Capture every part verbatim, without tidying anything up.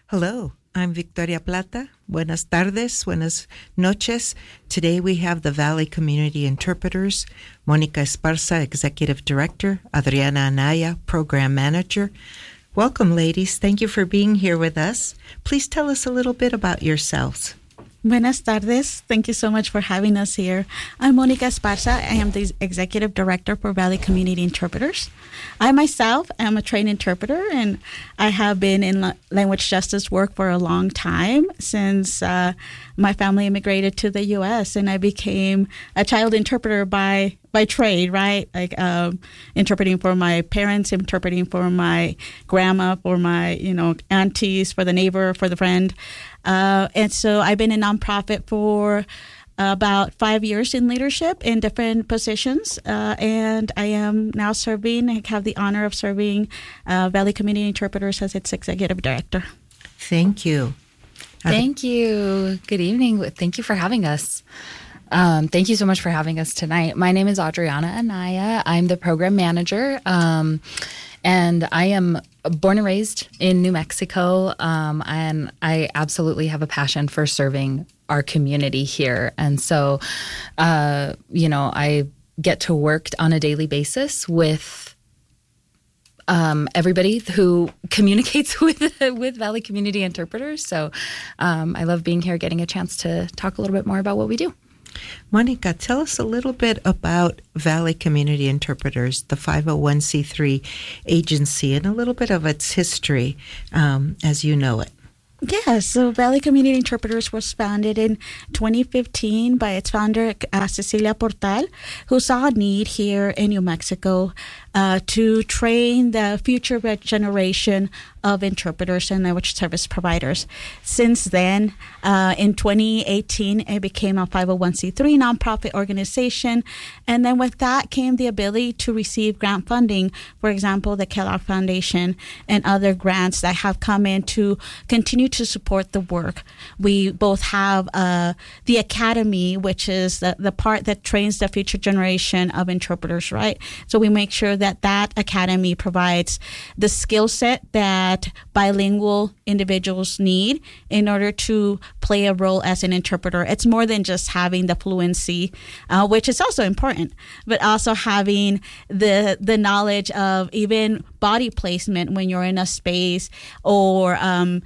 Hello, I'm Victoria Plata. Buenas tardes, buenas noches. Today we have the Valley Community Interpreters, Monica Esparza, Executive Director, Adriana Anaya, Program Manager. Welcome, ladies. Thank you for being here with us. Please tell us a little bit about yourselves. Buenas tardes. Thank you so much for having us here. I'm Monica Esparza. I am the Executive Director for Valley Community Interpreters. I myself am a trained interpreter, and I have been in language justice work for a long time since uh, my family immigrated to the U S, and I became a child interpreter by by trade, right? Like um, interpreting for my parents, interpreting for my grandma, for my, you know, aunties, for the neighbor, for the friend. Uh, and so I've been a nonprofit for about five years in leadership in different positions. Uh, and I am now serving, I have the honor of serving uh, Valley Community Interpreters as its executive director. Thank you. Thank you. Good evening. Thank you for having us. Um, thank you so much for having us tonight. My name is Adriana Anaya. I'm the program manager, um, and I am born and raised in New Mexico, um, and I absolutely have a passion for serving our community here. And so, uh, you know, I get to work on a daily basis with Um, everybody who communicates with with Valley Community Interpreters. So um, I love being here, getting a chance to talk a little bit more about what we do. Monica, tell us a little bit about Valley Community Interpreters, the five oh one c three agency, and a little bit of its history um, as you know it. Yeah, so Valley Community Interpreters was founded in twenty fifteen by its founder, uh, Cecilia Portal, who saw a need here in New Mexico uh, to train the future generation of interpreters and language service providers. Since then, uh, in twenty eighteen, it became a five oh one c three nonprofit organization. And then with that came the ability to receive grant funding, for example, the Kellogg Foundation and other grants that have come in to continue to support the work. We both have uh, the Academy, which is the, the part that trains the future generation of interpreters, right? So we make sure that that Academy provides the skill set that bilingual individuals need in order to play a role as an interpreter. It's more than just having the fluency, uh, which is also important, but also having the the knowledge of even body placement when you're in a space, or um,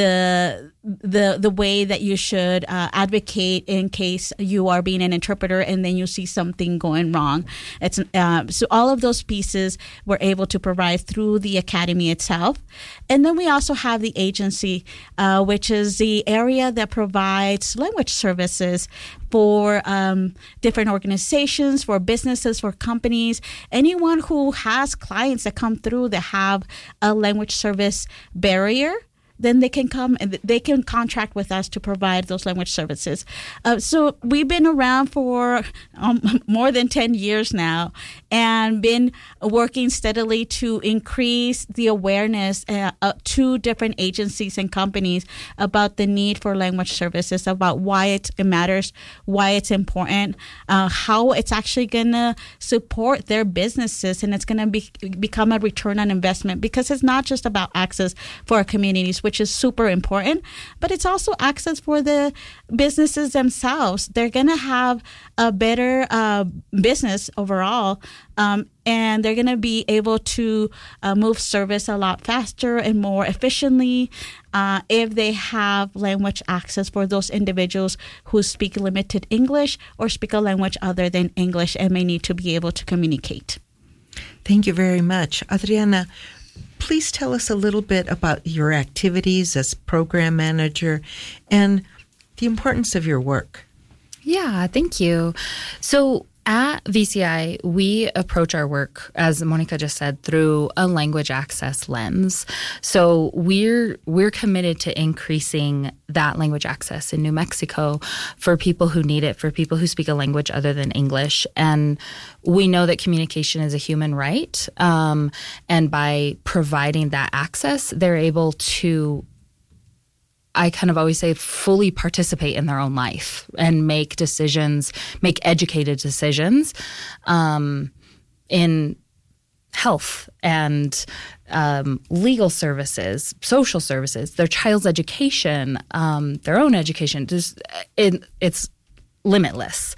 the the the way that you should uh, advocate in case you are being an interpreter and then you see something going wrong. It's uh, so all of those pieces we're able to provide through the Academy itself. And then we also have the agency, uh, which is the area that provides language services for um, different organizations, for businesses, for companies, anyone who has clients that come through that have a language service barrier. Then they can come and they can contract with us to provide those language services. Uh, so we've been around for um, more than ten years now, and been working steadily to increase the awareness uh, uh, to different agencies and companies about the need for language services, about why it, it matters, why it's important, uh, how it's actually going to support their businesses, and it's going to be, become a return on investment, because it's not just about access for our communities, which is super important, but it's also access for the businesses themselves. They're going to have a better uh, business overall, um, and they're going to be able to uh, move service a lot faster and more efficiently uh, if they have language access for those individuals who speak limited English or speak a language other than English and may need to be able to communicate. Thank you very much. Adriana, please tell us a little bit about your activities as program manager and the importance of your work. Yeah, thank you. So at V C I, we approach our work, as Monica just said, through a language access lens. So we're we're committed to increasing that language access in New Mexico for people who need it, for people who speak a language other than English. And we know that communication is a human right. Um, and by providing that access, they're able to, I kind of always say, fully participate in their own life and make decisions, make educated decisions um, in health and um, legal services, social services, their child's education, um, their own education. Just it, it's limitless.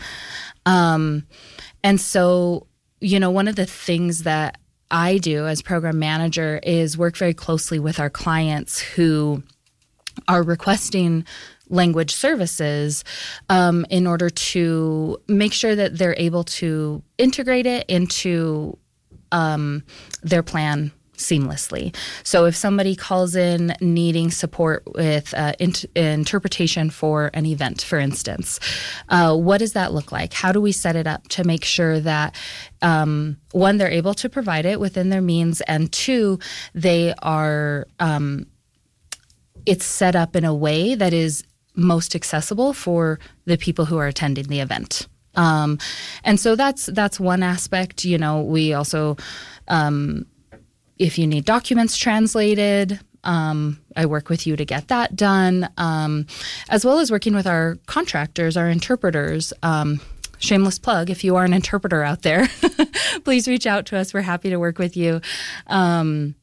Um, and so, you know, one of the things that I do as program manager is work very closely with our clients who are requesting language services um, in order to make sure that they're able to integrate it into um, their plan seamlessly. So if somebody calls in needing support with uh, int- interpretation for an event, for instance, uh, what does that look like? How do we set it up to make sure that, um, one, they're able to provide it within their means, and two, they are, um, it's set up in a way that is most accessible for the people who are attending the event. Um, and so that's that's one aspect. You know, we also, um, if you need documents translated, um, I work with you to get that done, um, as well as working with our contractors, our interpreters. Um, shameless plug, if you are an interpreter out there, please reach out to us. We're happy to work with you. Um,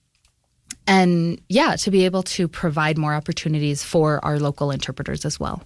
and yeah, to be able to provide more opportunities for our local interpreters as well.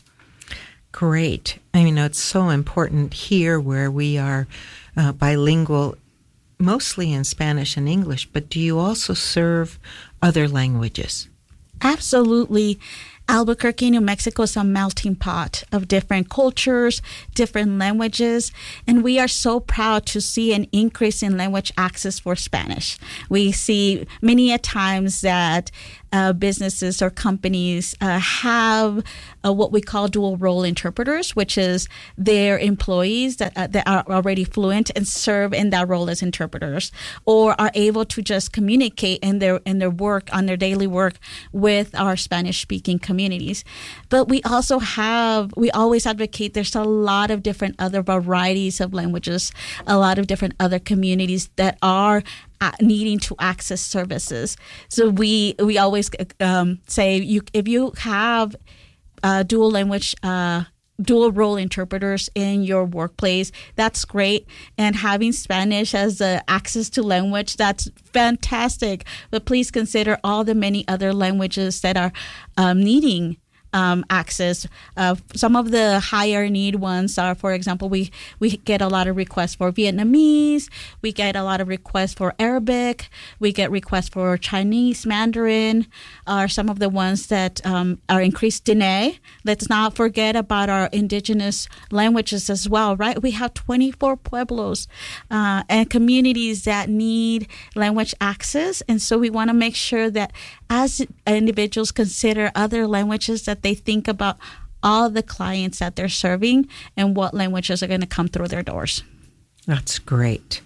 Great. I mean, it's so important here where we are uh, bilingual, mostly in Spanish and English, but do you also serve other languages? Absolutely. Albuquerque, New Mexico is a melting pot of different cultures, different languages, and we are so proud to see an increase in language access for Spanish. We see many a times that uh, businesses or companies uh, have uh, what we call dual role interpreters, which is their employees that, uh, that are already fluent and serve in that role as interpreters, or are able to just communicate in their in their work, on their daily work with our Spanish-speaking communities. But we also have, we always advocate, there's a lot of different other varieties of languages, a lot of different other communities that are needing to access services. So we we always um, say you if you have uh, dual language, uh, dual role interpreters in your workplace, that's great. And having Spanish as a access to language, that's fantastic. But please consider all the many other languages that are um, needing Um, access. Uh, some of the higher need ones are, for example, we, we get a lot of requests for Vietnamese, we get a lot of requests for Arabic, we get requests for Chinese, Mandarin, are some of the ones that um, are increased Diné. Let's not forget about our indigenous languages as well, right? We have twenty-four pueblos uh, and communities that need language access, and so we want to make sure that as individuals consider other languages, that they think about all the clients that they're serving and what languages are going to come through their doors. That's great.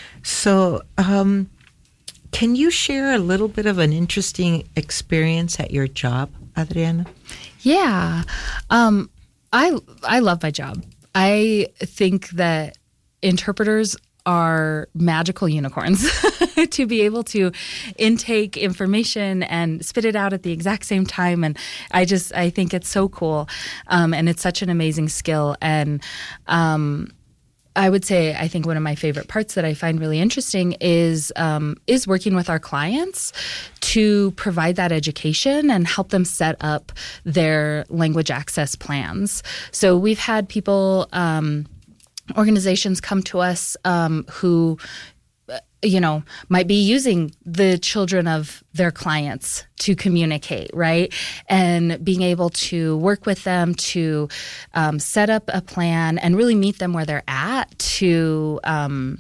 So um, can you share a little bit of an interesting experience at your job, Adriana? Yeah. Um, I, I love my job. I think that interpreters are magical unicorns to be able to intake information and spit it out at the exact same time. And I just, I think it's so cool. Um, and it's such an amazing skill. And um, I would say, I think one of my favorite parts that I find really interesting is, um, is working with our clients to provide that education and help them set up their language access plans. So we've had people, um, organizations come to us um, who, you know, might be using the children of their clients to communicate, right? And being able to work with them to um, set up a plan and really meet them where they're at to um,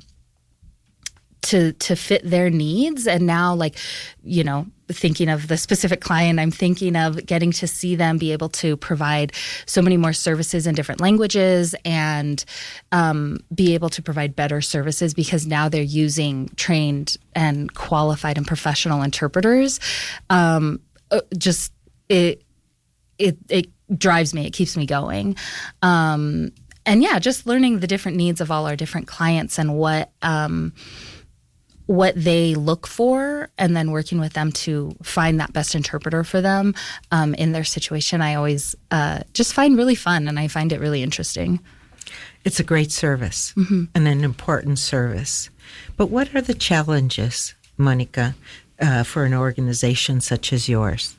to to fit their needs. And now, like, you know, thinking of the specific client, I'm thinking of getting to see them be able to provide so many more services in different languages and um, be able to provide better services because now they're using trained and qualified and professional interpreters. Um, just it it it drives me. It keeps me going. Um, and yeah, just learning the different needs of all our different clients and what um, what they look for, and then working with them to find that best interpreter for them um, in their situation, I always uh, just find really fun, and I find it really interesting. It's a great service mm-hmm. and an important service. But what are the challenges, Monica, uh, for an organization such as yours?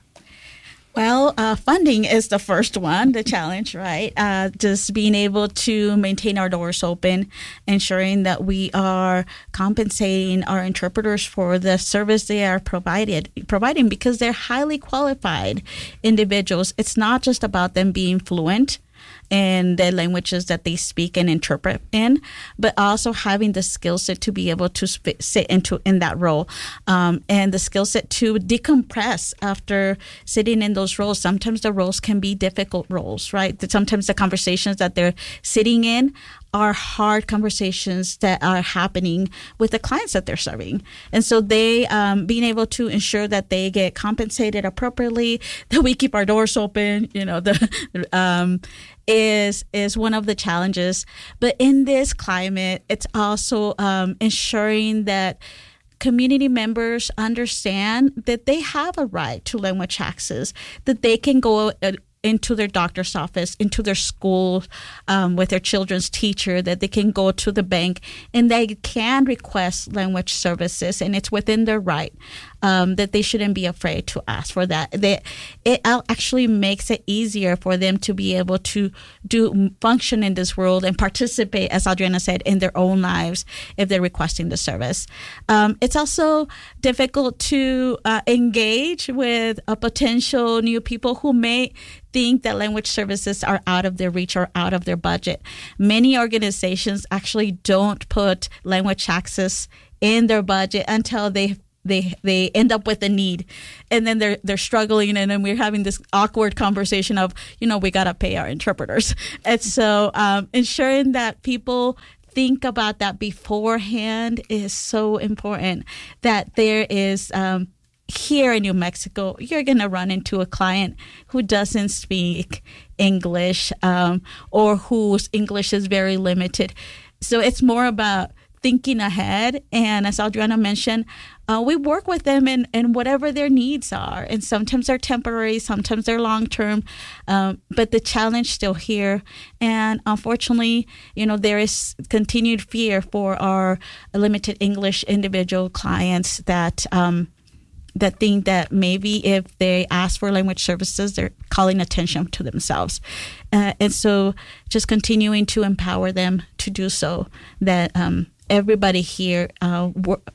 Well, uh, funding is the first one, the challenge, right? Uh, just being able to maintain our doors open, ensuring that we are compensating our interpreters for the service they are provided, providing because they're highly qualified individuals. It's not just about them being fluent in the languages that they speak and interpret in, but also having the skill set to be able to sp- sit into in that role, um, and the skill set to decompress after sitting in those roles. Sometimes the roles can be difficult roles, right? That sometimes the conversations that they're sitting in are hard conversations that are happening with the clients that they're serving. And so they, um, being able to ensure that they get compensated appropriately, that we keep our doors open, you know, the, um, is, is one of the challenges. But in this climate, it's also, um, ensuring that community members understand that they have a right to language access, that they can go uh, into their doctor's office, into their school, um, with their children's teacher, that they can go to the bank and they can request language services, and it's within their right, um, that they shouldn't be afraid to ask for that. They, it actually makes it easier for them to be able to do function in this world and participate, as Adriana said, in their own lives if they're requesting the service. Um, it's also difficult to uh, engage with a potential new people who may think that language services are out of their reach or out of their budget. Many organizations actually don't put language access in their budget until they they they end up with a need, and then they're they're struggling, and then we're having this awkward conversation of, you know, we gotta pay our interpreters. And so um, ensuring that people think about that beforehand is so important. That there is um, here in New Mexico, you're going to run into a client who doesn't speak English, um, or whose English is very limited. So it's more about thinking ahead. And as Adriana mentioned, uh, we work with them in, in whatever their needs are. And sometimes they're temporary, sometimes they're long-term, um, but the challenge still here. And unfortunately, you know, there is continued fear for our limited English individual clients that um, that think that maybe if they ask for language services, they're calling attention to themselves. Uh, and so just continuing to empower them to do so, that um, everybody here, uh,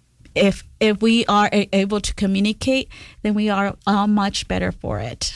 if if we are able to communicate, then we are all much better for it.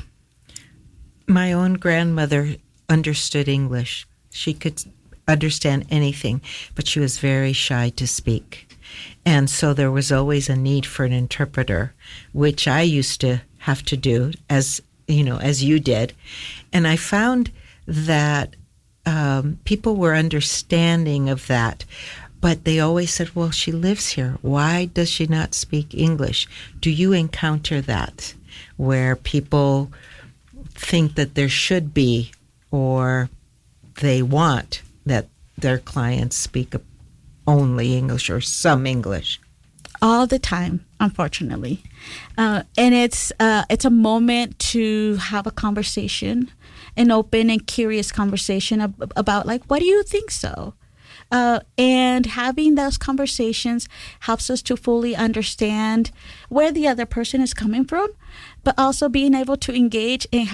My own grandmother understood English. She could understand anything, but she was very shy to speak. And so there was always a need for an interpreter, which I used to have to do, as you know, as you did. And I found that um, people were understanding of that, but they always said, well, she lives here. Why does she not speak English? Do you encounter that, where people think that there should be, or they want that their clients speak only English or some English? All the time, unfortunately. Uh, and it's uh, it's a moment to have a conversation, an open and curious conversation ab- about, like, what do you think so? Uh, and having those conversations helps us to fully understand where the other person is coming from, but also being able to engage in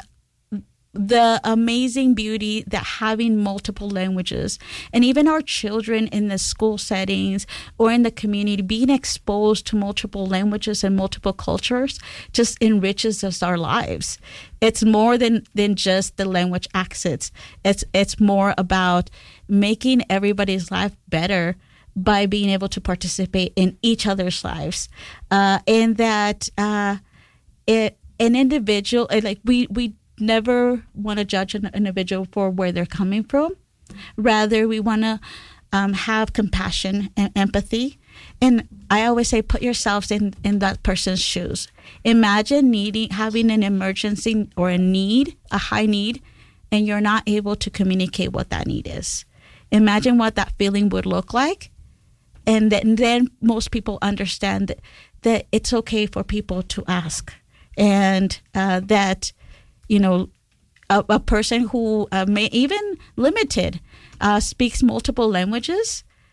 the amazing beauty that having multiple languages, and even our children in the school settings or in the community being exposed to multiple languages and multiple cultures just enriches us our lives. It's more than, than just the language accents. It's it's more about making everybody's life better by being able to participate in each other's lives, uh, and that uh, it an individual like we we. never want to judge an individual for where they're coming from. Rather, we want to um, have compassion and empathy. And I always say, put yourselves in, in that person's shoes. Imagine needing, having an emergency or a need, a high need, and you're not able to communicate what that need is. Imagine what that feeling would look like. And then, then most people understand that, that it's okay for people to ask. And uh, that you know, a, a person who uh, may even limited uh, speaks multiple languages,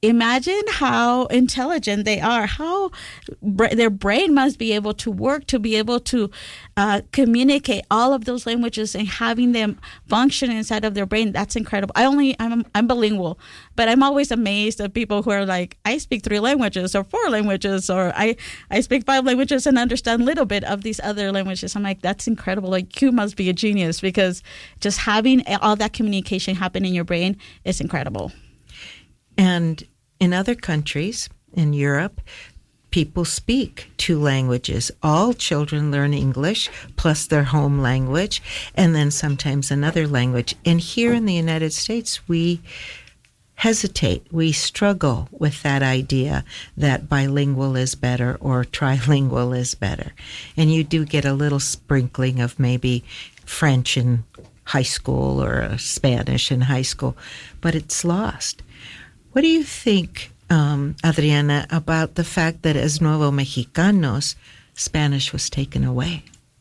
imagine how intelligent they are, how br- their brain must be able to work to be able to uh, communicate all of those languages and having them function inside of their brain. That's incredible. I only, I'm, I'm bilingual, but I'm always amazed at people who are like, I speak three languages or four languages, or I, I speak five languages and understand a little bit of these other languages. I'm like, that's incredible. Like, you must be a genius, because just having all that communication happen in your brain is incredible. And in other countries, in Europe, people speak two languages. All children learn English plus their home language, and then sometimes another language. And here in the United States, we hesitate. We struggle with that idea that bilingual is better or trilingual is better. And you do get a little sprinkling of maybe French in high school or Spanish in high school, but it's lost. What do you think, um, Adriana, about the fact that as Nuevo Mexicanos, Spanish was taken away?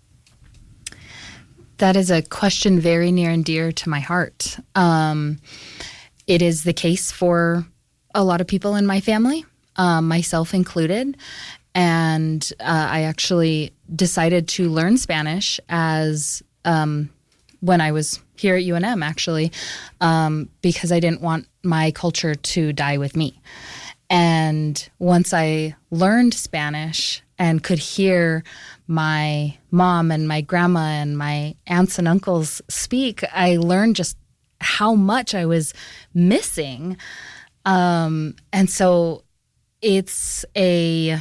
That is a question very near and dear to my heart. Um, it is the case for a lot of people in my family, um, myself included. And uh, I actually decided to learn Spanish as um, when I was here at U N M, actually, um, because I didn't want my culture to die with me. And once I learned Spanish and could hear my mom and my grandma and my aunts and uncles speak, I learned just how much I was missing. Um, and so it's a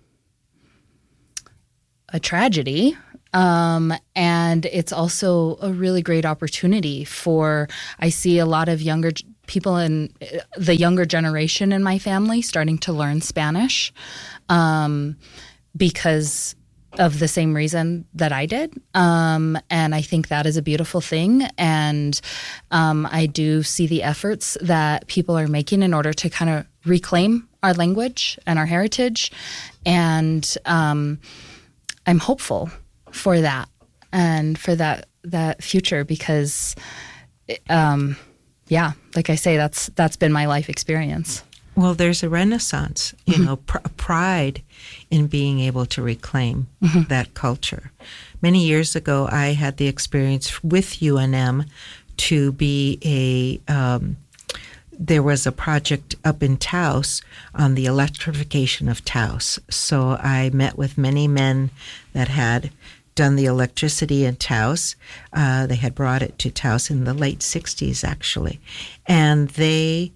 a tragedy. Um, and it's also a really great opportunity for, I see a lot of younger people in the younger generation in my family starting to learn Spanish, um, because of the same reason that I did. Um, and I think that is a beautiful thing. And um, I do see the efforts that people are making in order to kind of reclaim our language and our heritage. And um, I'm hopeful for that and for that that future, because um yeah like I say, that's that's been my life experience. Well, there's a renaissance, you mm-hmm. know, pr- pride in being able to reclaim mm-hmm. that culture. Many years ago, I had the experience with U N M to be a um there was a project up in Taos on the electrification of Taos. So I met with many men that had done the electricity in Taos. Uh, they had brought it to Taos in the late sixties, actually. And they,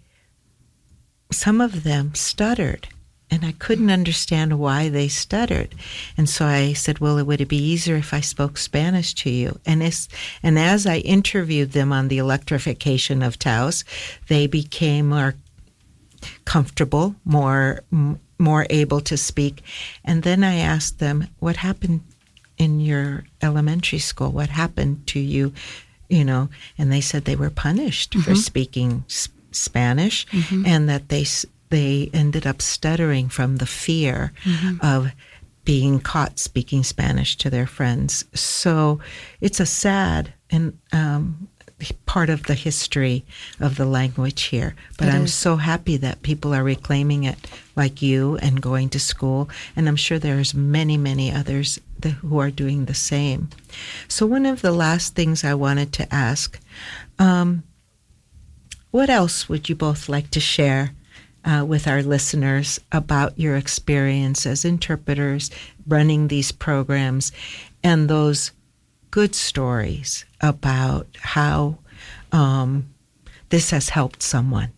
some of them stuttered. And I couldn't understand why they stuttered. And so I said, well, would it be easier if I spoke Spanish to you? And, it's, and as I interviewed them on the electrification of Taos, they became more comfortable, more, more able to speak. And then I asked them, what happened in your elementary school? What happened to you? You know, and they said they were punished mm-hmm. for speaking s- Spanish mm-hmm. and that they they ended up stuttering from the fear mm-hmm. of being caught speaking Spanish to their friends. So it's a sad and um, part of the history of the language here. But it I'm is. so happy that people are reclaiming it, like you, and going to school. And I'm sure there's many, many others that, who are doing the same. So one of the last things I wanted to ask, um, what else would you both like to share uh, with our listeners about your experience as interpreters, running these programs, and those good stories about how um, this has helped someone?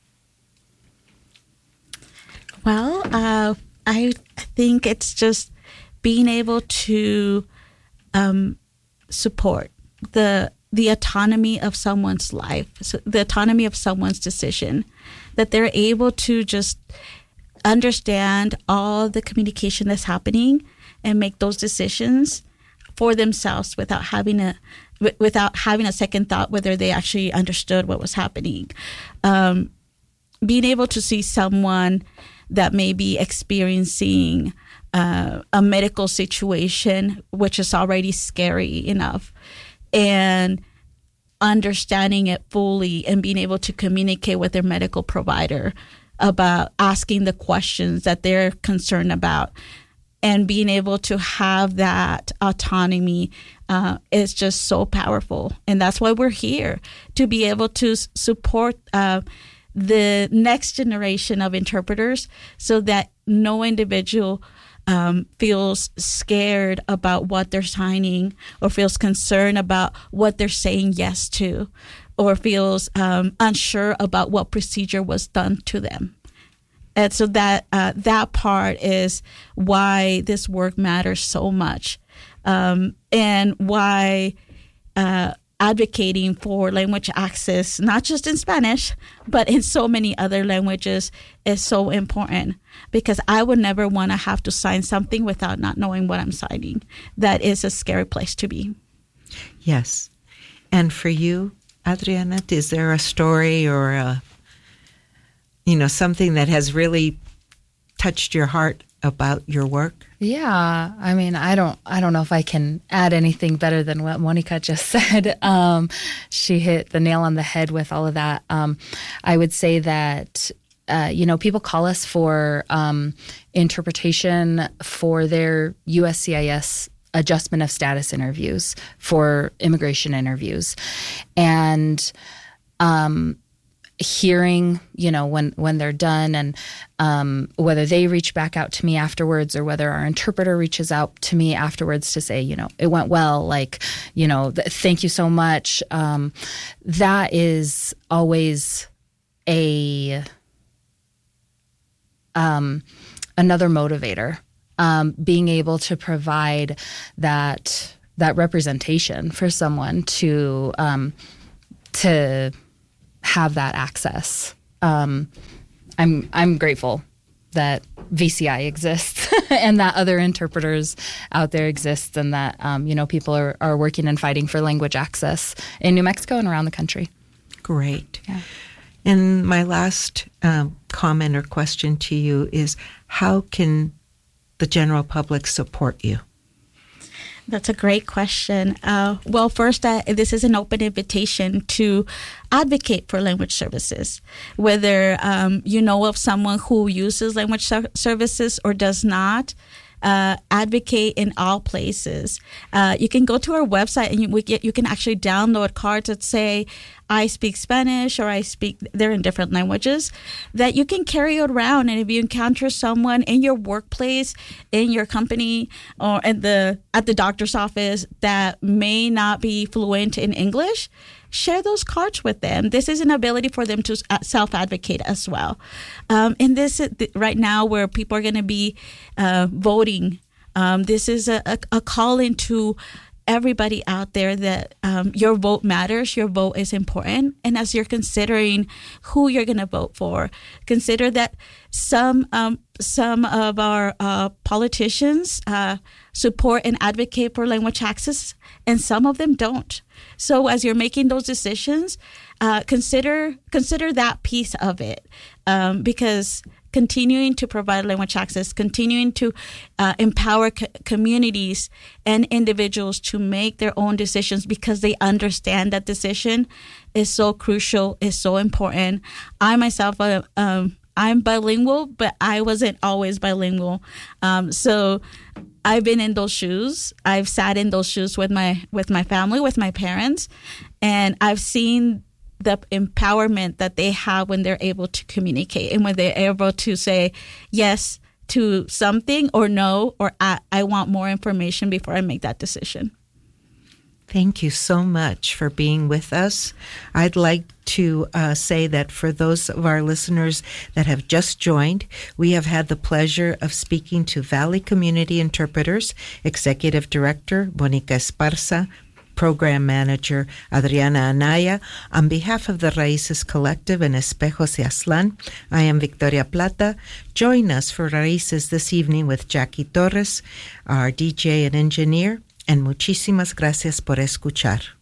Well, uh, I think it's just being able to um, support the the autonomy of someone's life, so the autonomy of someone's decision, that they're able to just understand all the communication that's happening and make those decisions for themselves without having a without having a second thought whether they actually understood what was happening. Um, being able to see someone that may be experiencing uh, a medical situation, which is already scary enough, and understanding it fully and being able to communicate with their medical provider about asking the questions that they're concerned about. And being able to have that autonomy uh, is just so powerful. And that's why we're here, to be able to s- support uh, the next generation of interpreters so that no individual um, feels scared about what they're signing, or feels concerned about what they're saying yes to, or feels um, unsure about what procedure was done to them. And so that uh, that part is why this work matters so much, um, and why uh, advocating for language access, not just in Spanish, but in so many other languages, is so important. Because I would never want to have to sign something without not knowing what I'm signing. That is a scary place to be. Yes. And for you, Adriana, is there a story or a you know, something that has really touched your heart about your work? Yeah, I mean, I don't, I don't know if I can add anything better than what Monica just said. Um, she hit the nail on the head with all of that. Um, I would say that, uh, you know, people call us for um, interpretation for their U S C I S adjustment of status interviews, for immigration interviews, and um, hearing, you know, when, when they're done, and um, whether they reach back out to me afterwards, or whether our interpreter reaches out to me afterwards to say, you know, it went well, like, you know, th- thank you so much. Um, that is always a um, another motivator, um, being able to provide that that representation for someone to um, to have that access. Um, I'm I'm grateful that V C I exists and that other interpreters out there exist, and that um, you know, people are, are working and fighting for language access in New Mexico and around the country. Great. Yeah. And my last um, comment or question to you is, how can the general public support you? That's a great question. Uh, well, first, uh, this is an open invitation to advocate for language services. Whether um, you know of someone who uses language ser- services or does not, uh, advocate in all places. Uh, you can go to our website and you, we get, you can actually download cards that say, I speak Spanish, or I speak, they're in different languages, that you can carry around. And if you encounter someone in your workplace, in your company, or at the at the doctor's office that may not be fluent in English, share those cards with them. This is an ability for them to self-advocate as well. Um, and this right now, where people are going to be uh, voting, um, this is a, a, a call into everybody out there that um, your vote matters, your vote is important. And as you're considering who you're going to vote for, consider that some um, some of our uh, politicians uh, support and advocate for language access, and some of them don't. So as you're making those decisions, uh, consider consider that piece of it, um, because continuing to provide language access, continuing to uh, empower co- communities and individuals to make their own decisions because they understand that decision is so crucial, is so important. I myself, uh, um, I'm bilingual, but I wasn't always bilingual. Um, so I've been in those shoes. I've sat in those shoes with my with my family, with my parents, and I've seen the empowerment that they have when they're able to communicate and when they're able to say yes to something, or no, or I, I want more information before I make that decision. Thank you so much for being with us. I'd like to uh, say that for those of our listeners that have just joined, we have had the pleasure of speaking to Valley Community Interpreters, Executive Director Monica Esparza, Program Manager Adriana Anaya. On behalf of the Raíces Collective and Espejos de Aztlán, I am Victoria Plata. Join us for Raíces this evening with Jackie Torres, our D J and engineer, and muchísimas gracias por escuchar.